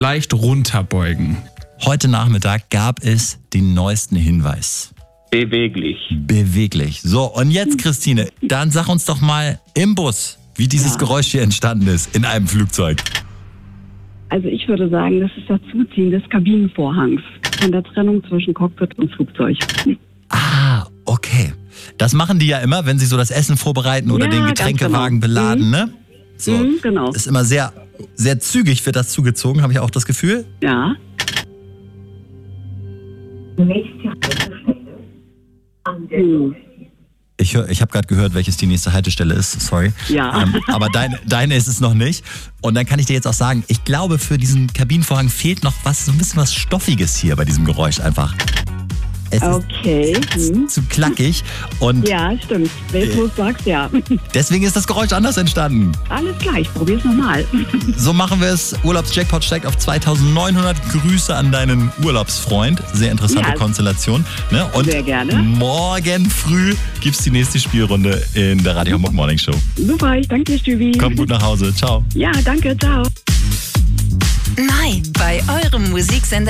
leicht runterbeugen. Heute Nachmittag gab es den neuesten Hinweis. Beweglich. Beweglich. So, und jetzt, Christine, dann sag uns doch mal im Bus, wie dieses Geräusch hier entstanden ist in einem Flugzeug. Also ich würde sagen, das ist das Zuziehen des Kabinenvorhangs von der Trennung zwischen Cockpit und Flugzeug. Ah, okay. Das machen die ja immer, wenn sie so das Essen vorbereiten oder den Getränkewagen beladen, ne? So. Genau. Ist immer sehr, sehr zügig wird das zugezogen, habe ich auch das Gefühl. Ja. Ich habe gerade gehört, welches die nächste Haltestelle ist, sorry. Ja. Aber deine ist es noch nicht. Und dann kann ich dir jetzt auch sagen, ich glaube, für diesen Kabinenvorhang fehlt noch so ein bisschen was Stoffiges hier bei diesem Geräusch einfach. Es ist zu klackig und Ja, stimmt. Wenn du es sagst, ja. deswegen ist das Geräusch anders entstanden. Alles klar, ich probier's nochmal. So machen wir es. Urlaubsjackpot steigt auf 2.900. Grüße an deinen Urlaubsfreund. Sehr interessante Ja. Konstellation. Ne? Und Sehr gerne. morgen früh gibt's die nächste Spielrunde in der Radio Hamburg Morning Show. Super, ich danke dir, Stübi. Komm gut nach Hause. Ciao. Ja, danke, ciao. Neu bei eurem Musiksender